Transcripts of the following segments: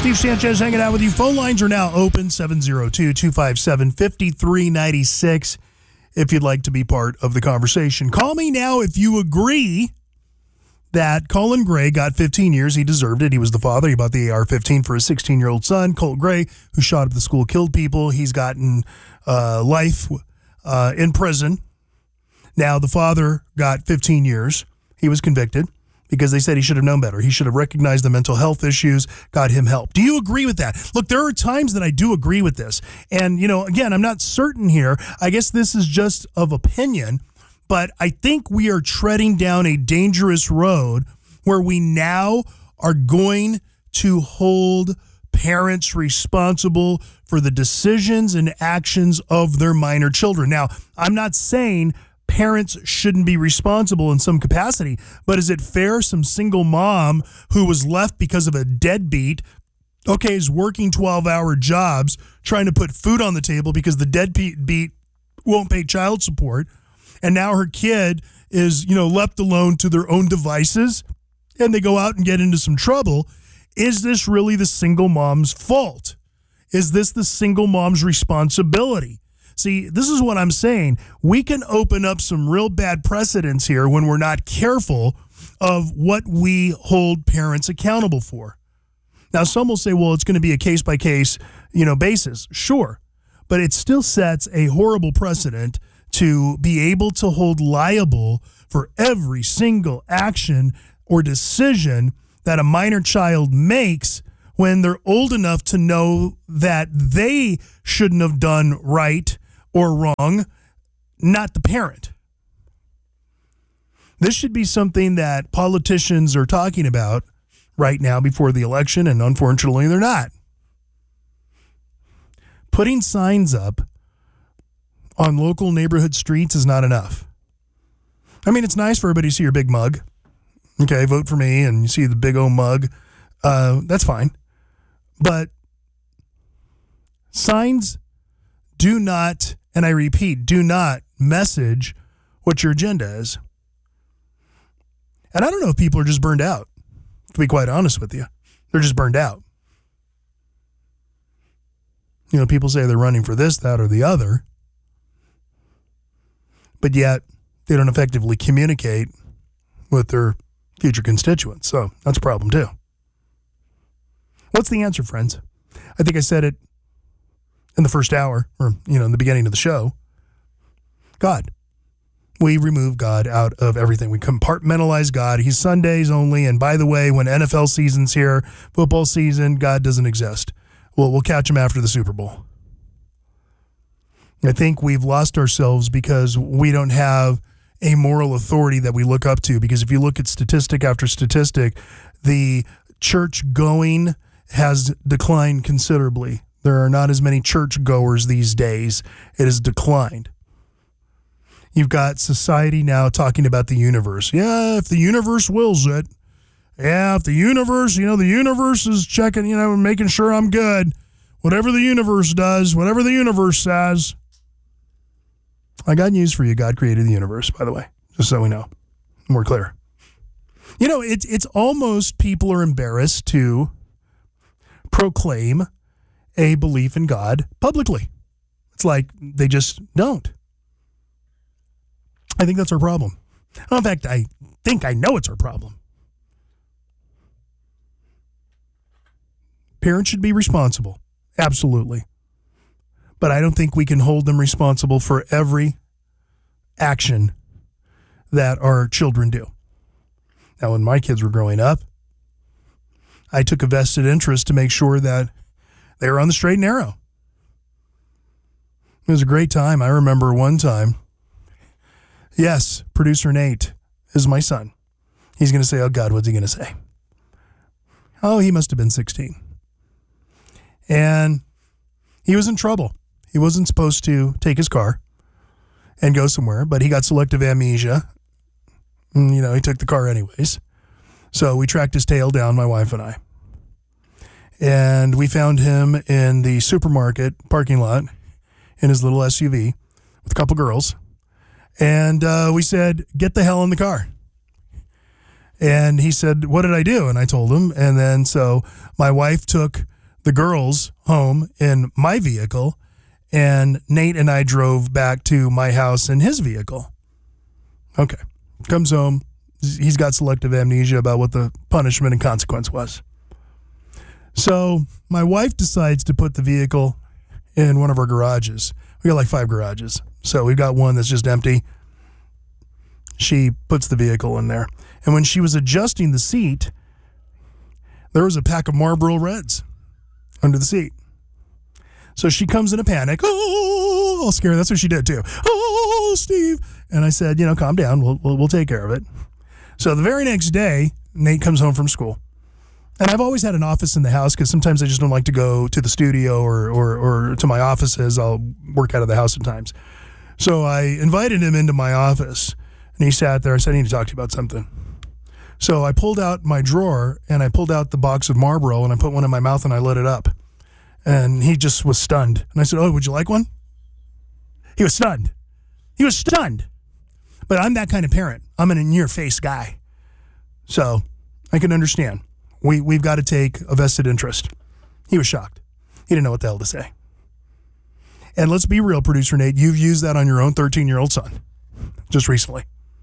Steve Sanchez hanging out with you. Phone lines are now open, 702-257-5396, if you'd like to be part of the conversation. Call me now if you agree that Colin Gray got 15 years. He deserved it. He was the father. He bought the AR-15 for his 16-year-old son, Colt Gray, who shot up the school, killed people. He's gotten life in prison. Now, the father got 15 years. He was convicted because they said he should have known better. He should have recognized the mental health issues, got him help. Do you agree with that? Look, there are times that I do agree with this. And, again, I'm not certain here. I guess this is just of opinion. But I think we are treading down a dangerous road where we now are going to hold parents responsible for the decisions and actions of their minor children. Now, I'm not saying parents shouldn't be responsible in some capacity, but is it fair some single mom who was left because of a deadbeat, is working 12-hour jobs, trying to put food on the table because the deadbeat won't pay child support, and now her kid is, left alone to their own devices, and they go out and get into some trouble? Is this really the single mom's fault? Is this the single mom's responsibility? See, this is what I'm saying. We can open up some real bad precedents here when we're not careful of what we hold parents accountable for. Now, some will say, well, it's going to be a case-by-case, basis. Sure. But it still sets a horrible precedent to be able to hold liable for every single action or decision that a minor child makes when they're old enough to know that they shouldn't have done right or wrong, not the parent. This should be something that politicians are talking about right now before the election, and unfortunately they're not. Putting signs up on local neighborhood streets is not enough. I mean, it's nice for everybody to see your big mug. Okay, vote for me, and you see the big old mug. That's fine. But signs do not, and I repeat, do not message what your agenda is. And I don't know if people are just burned out, to be quite honest with you. They're just burned out. People say they're running for this, that, or the other, but yet they don't effectively communicate with their future constituents. So that's a problem too. What's the answer, friends? I think I said it in the first hour, or, in the beginning of the show. God. We remove God out of everything. We compartmentalize God. He's Sundays only. And by the way, when NFL season's here, football season, God doesn't exist. We'll catch him after the Super Bowl. I think we've lost ourselves because we don't have a moral authority that we look up to. Because if you look at statistic after statistic, the church going has declined considerably. There are not as many church goers these days. It has declined. You've got society now talking about the universe. Yeah, if the universe wills it. Yeah, if the universe, the universe is checking, making sure I'm good. Whatever the universe does, whatever the universe says. I got news for you. God created the universe, by the way, just so we know. More clear. It's almost people are embarrassed to proclaim a belief in God publicly. It's like they just don't. I think that's our problem. In fact, I think I know it's our problem. Parents should be responsible. Absolutely. But I don't think we can hold them responsible for every action that our children do. Now, when my kids were growing up, I took a vested interest to make sure that they were on the straight and narrow. It was a great time. I remember one time, yes, producer Nate is my son. He's going to say, oh, God, what's he going to say? Oh, he must have been 16. And he was in trouble. He wasn't supposed to take his car and go somewhere, but he got selective amnesia. And, he took the car anyways. So we tracked his tail down, my wife and I. And we found him in the supermarket parking lot in his little SUV with a couple girls. And we said, get the hell in the car. And he said, what did I do? And I told him. And then so my wife took the girls home in my vehicle, and Nate and I drove back to my house in his vehicle. Okay. Comes home. He's got selective amnesia about what the punishment and consequence was. So my wife decides to put the vehicle in one of our garages. We got like 5 garages. So we've got one that's just empty. She puts the vehicle in there. And when she was adjusting the seat, there was a pack of Marlboro Reds under the seat. So she comes in a panic. Oh, all scared. That's what she did too. Oh, Steve. And I said, calm down. We'll take care of it. So the very next day, Nate comes home from school. And I've always had an office in the house because sometimes I just don't like to go to the studio or to my offices. I'll work out of the house sometimes. So I invited him into my office, and he sat there. I said, I need to talk to you about something. So I pulled out my drawer, and I pulled out the box of Marlboro, and I put one in my mouth, and I lit it up. And he just was stunned. And I said, oh, would you like one? He was stunned. He was stunned. But I'm that kind of parent. I'm an in-your-face guy. So I can understand. We've got to take a vested interest. He was shocked. He didn't know what the hell to say. And let's be real, producer Nate. You've used that on your own 13-year-old son just recently.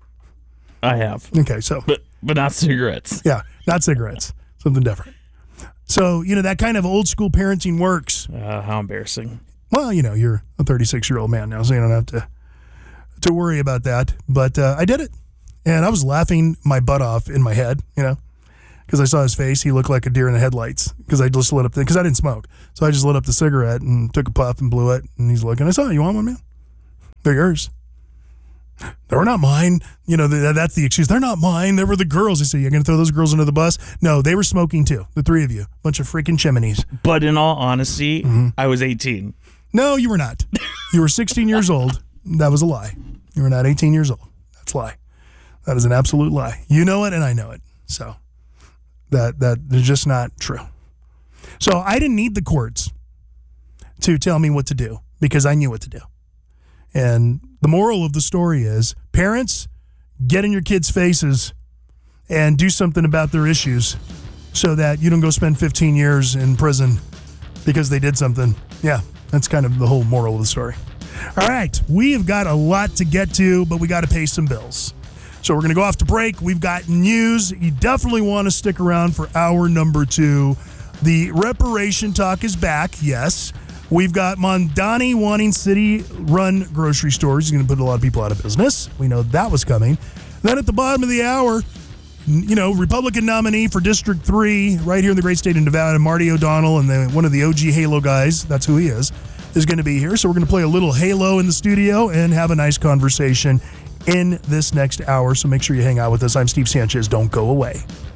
I have. Okay, so. But not cigarettes. Yeah, not cigarettes. Something different. So, that kind of old school parenting works. How embarrassing. Well, you're a 36-year-old man now, so you don't have to worry about that. But I did it. And I was laughing my butt off in my head, because I saw his face. He looked like a deer in the headlights because I just lit up because I didn't smoke. So I just lit up the cigarette and took a puff and blew it. And he's looking. I said, you want one, man? They're yours. They were not mine. That's the excuse. They're not mine. They were the girls. I said, you're going to throw those girls under the bus? No, they were smoking too. The 3 of you. Bunch of freaking chimneys. But in all honesty, I was 18. No, you were not. You were 16 years old. That was a lie. You were not 18 years old. That's a lie. That is an absolute lie. You know it and I know it. So that is just not true. So I didn't need the courts to tell me what to do because I knew what to do. And the moral of the story is, parents, get in your kids' faces and do something about their issues so that you don't go spend 15 years in prison because they did something. Yeah, that's kind of the whole moral of the story. All right, we have got a lot to get to, but we got to pay some bills. So we're going to go off to break. We've got news. You definitely want to stick around for hour number 2. The reparation talk is back, yes. We've got Mondani wanting city-run grocery stores. He's going to put a lot of people out of business. We know that was coming. Then at the bottom of the hour, Republican nominee for District 3 right here in the great state of Nevada, Marty O'Donnell, and one of the OG Halo guys, that's who he is going to be here. So we're going to play a little Halo in the studio and have a nice conversation in this next hour. So make sure you hang out with us. I'm Steve Sanchez. Don't go away.